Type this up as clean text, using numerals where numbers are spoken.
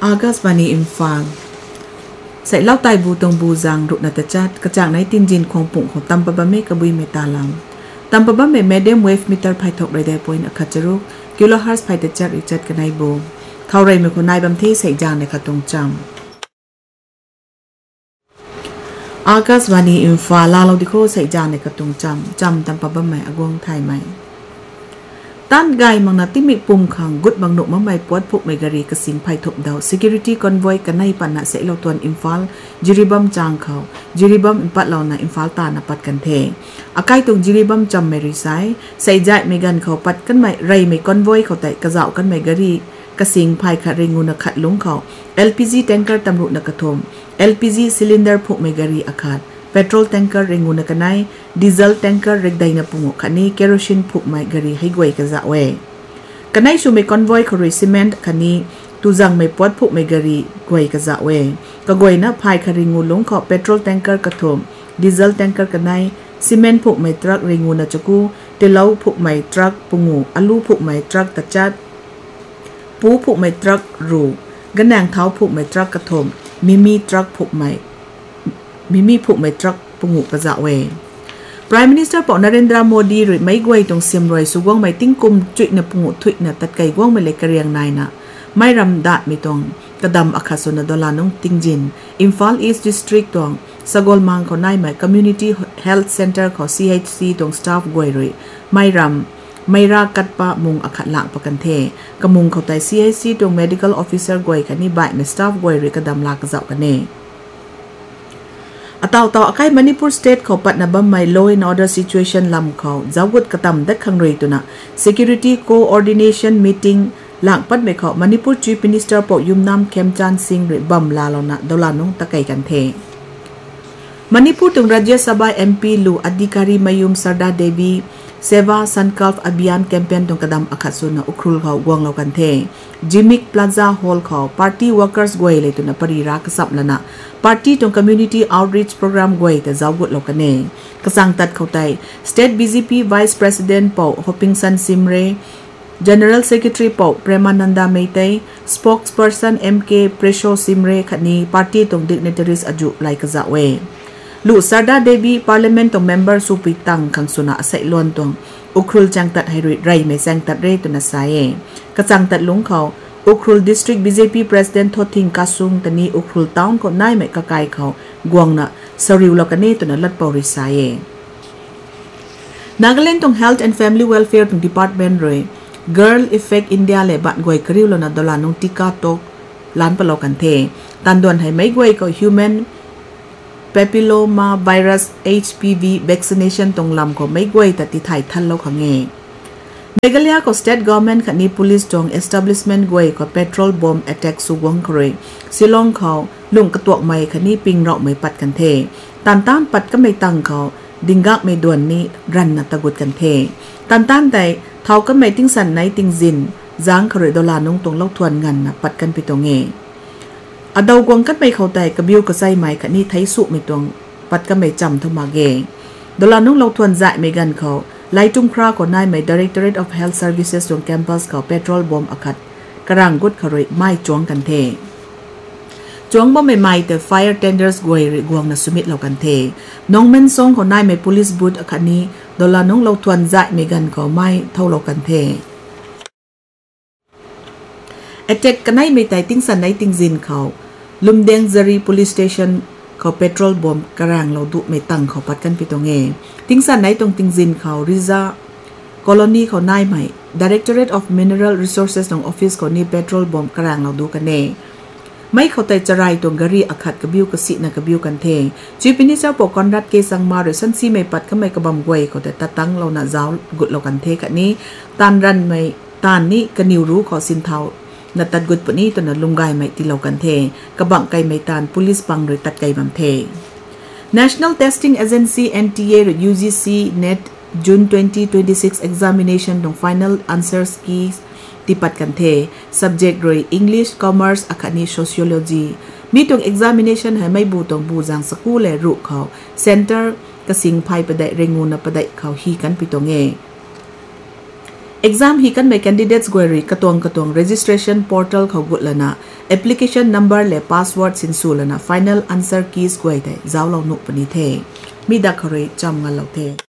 อากัสบานีอิมฟางใส่เล่าไตบูตงบูจังรุนัตจัดกระจากในตินจินของปุ่งของตัมปะบะเมกบุยเมตาลัมตัมปะบะเมเมเดมเวฟมิเตอร์ไพทอกไรเดปอยน์อคัจจรุกิโลฮัร์สไพเตจัดริจัดกันในโบเท่าไรเมื่อคนนายบำที่ใส่จางในขะตงจำอากัสบานีอิมฟาลาเราดิโคใส่จางในขะตงจำตัมปะบะเมอากวงไทยไหมต้านไกมังนาติมิปุ่มขังกุดบางหนุมะไม่ปวดพวกเมกรีกสิงไพทบดาว security convoy กันในปันนาเสลตวนอิมฟาลจิริบัมจางเขาจิริบัมอิมปัดเหล่านาอิมฟาลตานาปัดกันเทอาไกตุงจิริบัมจำเมริไซใส่ใจเมกันเขาปัดกันไม่ไรไม่ convoy เขาแต่กระเจ้ากันไม่กรีกสิงไพขัดเริงูนักขัดลุงเขา LPG tanker ตำรุนักทม LPG cylinder พวกเมกรีอาคาดpetrol tanker ringu na kanay diesel tanker regday na pungo kani kerosene phuk mai gari haigwai ka zawe kanay su may convoy khori cement kani tuzang may pot phuk mai gari gwai ka zawe kagwai na phai kharingu long kho petrol tanker kathom diesel tanker kanay cement phuk mai truck ringu na chaku telau phuk mai truck pungu alu phuk mai truck tachat pu phuk mai truck ru ganang thau phuk mai truck kathom mimi truck phuk maiมิผูกไม่ตรักปุ่งกระจะเว Prime Minister ปอนเรนดราโมดีหรือไม่กวยตรงเสียมรอยสุกวงไม่ติ้งกุมจุยนปุ่งถุยนตัดไก่กวงไม่เล็กกระเรียงนายนะไม่รำดัดไม่ตรงกระดำอาคาสุนดอลานุ่งติ้งจิน Imphal East District ตรงสกอลมังเขานายไม่ Community Health Center เขา CHC ตรง Staff กวยหรือไม่รำไม่รากัดปะมุงอาคาหลังประกันเทกมุงเขาไต่ CHC ตรง Medical Officer กวยกันนี่บ่ายไม่ Staff กวยหรือกระดำลากระเจ้ากันเน่ต่อใกล้มณิปุรสเตทเขาปัดนับไม่ law and order situation ลำเขาจะวุดกระทำดัดขังเรยตัวน่ะ security coordination meeting หลังปัดไม่เขามณิปุร chief minister ปอยุมน้ำเข้มจันสิงหรือบัมลาเราน่ะดอลลาร์น้องตะไกกันเทมณิปุรตรงรัฐสภา MP ลูอธิการีมายุมสารดาเดวีเซวาสันคัลฟ์อภิยานแคมเปญตรงกระดำอาคาสุนอุครุลเขากวงเรากันเทจิมิกพลาซ่าฮอลเขา Party Workers กวยเลยตัวน่ะปริรักษับละน่ะ Party ตรง Community Outreach Program กวยแต่เจ้าบุตรเรากันเองกระสังตัดเขาไต่ State BJP Vice President ปอฮอปปิงสันซิมเร General Secretary ปอเปรมานันดาเมย์ไต Spokesperson MK เปรโชซิมเรขัดนี้ Party ตรง Dignitaries อจุไลกระจะเวลูซาร์ดาเดบีพาร์ลิเมนต์ตรงเมมเบอร์สูปิตังขังสุนัขใส่ล้วนตรงอุครุลจังตัดให้ไรไม่แซงตัดเรตุนัสไซกระจังตัดลุงเขาอุครุลดิสทริก BJP President ทอทิงกาซุงตอนนี้อุครุลตาวน์ก็น่ายไม่กระไกเขากวงน่ะสริวลกันนี่ตัวนั้นลัดปอริไซนากาแลนด์ตรง Health and Family Welfare ตรง Department เลย Girl Effect India เลยบัดกวยกริวแล้วนะดอลลาร์นงติกาโตล้านปลอกันเทตันด่วนให้ไม่กวยก็ Human Papilloma Virus HPV vaccination ตรงลำของไม่กวยแต่ที่ไทยทันเราขังเงเมกาเลียก็ State Government ขันนี้ Police ตรง Establishment กวยก็ Petrol Bomb Attack สุวงเคยซิลองเขาลุงกระตัวใหม่ขันนี้ปิงเราไม่ปัดกันเทตันต้านปัดก็ไม่ตั้งเขาดิงกักไม่ด่วนนี้รันนัตะกุดกันเทตันต้านแต่เท่าก็ไม่ติ้งสันไหนติ้งจินจางเคยดอลลาร์นงตรงเล่าทวนเงินนะปัดกันไปตรงเงอดาวกวงกันไปเขาแต่กระบิวกระไซไหมขันนี้ไทยสุไม่ตรงปัดก็ไม่จำทั้งมาเกดอลลาร์นุ่งเราทวนใจไม่กันเขาไล่จุ่มคราคนนายไม่ Directorate of Health Services ตรงแคมปัสเขา Petrol Bomb อาคัดกระรังกุดขรอยไม่จ้วงกันเทจ้วงบ่ใหม่แต่ Fire Tenders กวยหรือกวงนัสมิธเรากันเทน้องเมนซงคนนายไม่ Police Booth อาคัดนี้ดอลลาร์นุ่งเราทวนใจไม่กันเขาไม่เท่าเรากันเทเจ็ดกันให้ไม่ไต่ติ้งสันในติ้งจินเขาลุมเดงซารี police station เขา petrol bomb กระรังเราดุไม่ตั้งเขาปัดกันไปตรงเงติ้งสันในตรงติ้งจินเขาริซา colony เขานายใหม่ directorate of mineral resources ตรง office เขานี่ petrol bomb กระรังเราดูกันเงไม่เขาแต่จะไรตรงกะรีอาคัดกระบิวกระสินะกระบิวกันเทจีพินิจเจ้าปกครองรัฐเกสังมาหรือสันซีไม่ปัดก็ไม่กระบำกวยเขาแต่ตั้งเราหน้าเจ้ากุดเรากันเทกันนี้ตานรันไม่ตานนี้กระนิวรู้ขอสินเทานัดตัดกุดปนี้ตัวนั้นลุงไกไม่ตีเหล่ากันเทกระบังไกไม่ตาน police ปังหรือตัดไกบัมเท National Testing Agency NTA หรือ UGC Net June 2026 examination ตรง final answers keys ที่ปัดกันเท subject โดย English Commerce Academy Sociology มีตรง examination ให้ไม่บูตรงบูจังสกูเลยรุเขา Center กระสิงภัยประเดเรงงูนประเดเขาฮีกันปิตรงเง exam hi kan me candidates query katong registration portal kho gutlana application number le password sin sulana final answer keys goi dai zawlo nu pani the mi da khore cham ngal lo the